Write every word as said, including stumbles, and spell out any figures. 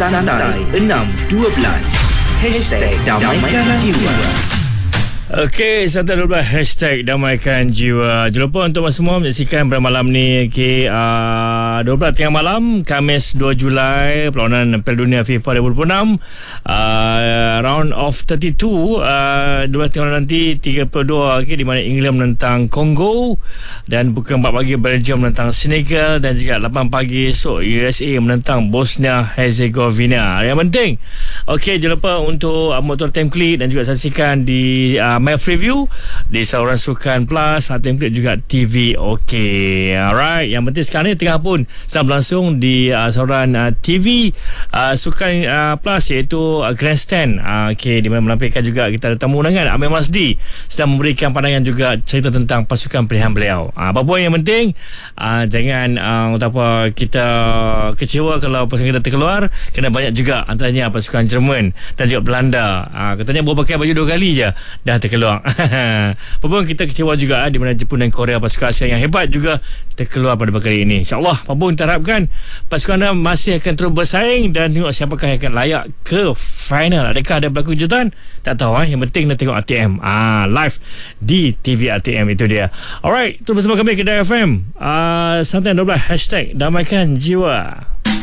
Santai enam dua belas Hashtag Damaikan Jiwa. Okey, Santai dua belas Hashtag Damaikan Jiwa. Jangan lupa untuk semua menyaksikan pada malam ni. Okey, uh, dua belas tengah malam Khamis dua Julai, perlawanan Piala Dunia FIFA dua ribu dua puluh enam, uh, round of tiga puluh dua, uh, dua belas tengah malam nanti tiga puluh dua, okay, di mana England menentang Kongo, dan pukul empat pagi Belgium menentang Senegal, dan juga lapan pagi esok U S A menentang Bosnia Herzegovina. Yang penting, okey, jangan lupa untuk uh, motor Time Click dan juga saksikan di uh, My Preview di saluran Sukan Plus, Time Click juga T V. Okey, alright. Yang penting sekarang ni tengah pun sedang berlangsung di uh, saluran uh, T V uh, Sukan uh, Plus, iaitu uh, Grandstand. Uh, okey, di mana melampirkan juga kita ada tamu undangan Amir Masdi sedang memberikan pandangan juga cerita tentang pasukan pilihan beliau. Uh, apa pun yang penting, uh, jangan uh, apa kita kecewa kalau pasukan kita terkeluar, kerana banyak juga antaranya pasukan Jerman dan juga Belanda. Uh, katanya baru pakai baju dua kali je dah terkeluar. Apapun kita kecewa juga, di mana Jepun dan Korea pasukan Asia yang hebat juga terkeluar pada kali ini. InsyaAllah, apapun kita harapkan pasukan anda masih akan terus bersaing dan tengok siapakah yang akan layak ke final. Adakah ada berlaku kejutan? Tak tahu. Eh? Yang penting nak tengok R T M ah, live di T V R T M. Itu dia. Alright, terus bersama kami Kedai F M, uh, Santai dua belas Hashtag Damaikan Jiwa.